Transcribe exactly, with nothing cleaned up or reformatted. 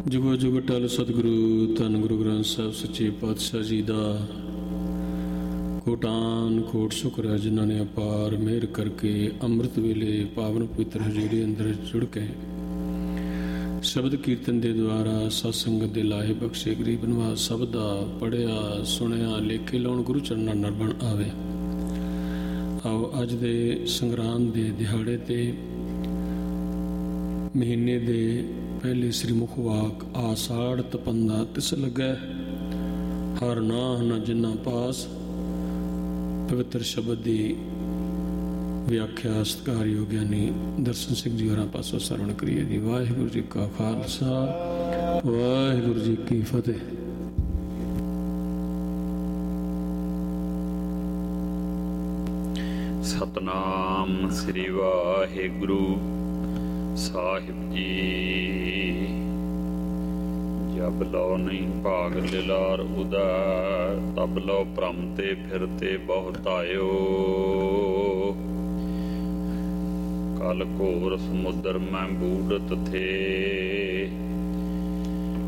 ਜੁਗੋ ਜੁਗ ਟਲ ਸਤਿਗੁਰੂ ਧੰਨ ਗੁਰੂ ਗ੍ਰੰਥ ਸਾਹਿਬ ਸੱਚੇ ਪਾਤਸ਼ਾਹ ਜੀ ਦਾ ਕੋਟਾਨ ਕੋਟ ਸ਼ੁਕਰ ਹੈ, ਜਿਨ੍ਹਾਂ ਨੇ ਅਪਾਰ ਮਿਹਰ ਕਰਕੇ ਅੰਮ੍ਰਿਤ ਵੇਲੇ ਪਾਵਨ ਪਵਿੱਤਰ ਹਜ਼ੂਰੀ ਅੰਦਰ ਜੁੜ ਕੇ ਸ਼ਬਦ ਕੀਰਤਨ ਦੇ ਦੁਆਰਾ ਸਤ ਸੰਗਤ ਦੇ ਲਾਹੇ ਬਖਸ਼ੇ। ਗਰੀਬ ਨਿਵਾਜ ਸਭ ਦਾ ਪੜ੍ਹਿਆ ਸੁਣਿਆ ਲੇਖੇ ਲਾਉਣ ਗੁਰੂ ਚਰਨਾਂ ਨਾਲ ਬਣ ਆਵੇ। ਆਓ ਅੱਜ ਦੇ ਸੰਗਰਾਂਦ ਦੇ ਦਿਹਾੜੇ ਤੇ ਮਹੀਨੇ ਦੇ ਪਹਿਲੇ ਸ੍ਰੀ ਮੁਖ ਵਾਕ ਆਸਾੜ ਤਪੰਦਾ ਤਿਸ ਲੱਗੈ ਹਰ ਨਾਹ ਨ ਜਿਨਾ ਪਾਸ ਪਵਿੱਤਰ ਸ਼ਬਦ ਦੀ ਵਿਆਖਿਆ ਸਤਿਕਾਰਯੋਗ ਗਿਆਨੀ ਦਰਸ਼ਨ ਸਿੰਘ ਜੀ ਹੋਰਾਂ ਪਾਸੋਂ ਸਰਵਣ ਕਰੀਏ ਜੀ। ਵਾਹਿਗੁਰੂ ਜੀ ਕਾ ਖਾਲਸਾ ਵਾਹਿਗੁਰੂ ਜੀ ਕੀ ਫਤਿਹ। ਸਤਨਾਮ ਸ੍ਰੀ ਵਾਹਿਗੁਰੂ ਸਾਹਿਬ ਜੀ। ਜਬ ਲਓ ਨਹੀਂ ਭਾਗ ਲਿਲਾਰ ਉਦਾ, ਤਬ ਲਓ ਭ੍ਰਮ ਤੇ ਫਿਰਤੇ ਬਹੁਤ ਆਇਓ। ਕਲ ਘੋਰ ਸਮੁੰਦਰ ਮੈਂ ਬੂੜਤ ਥੇ,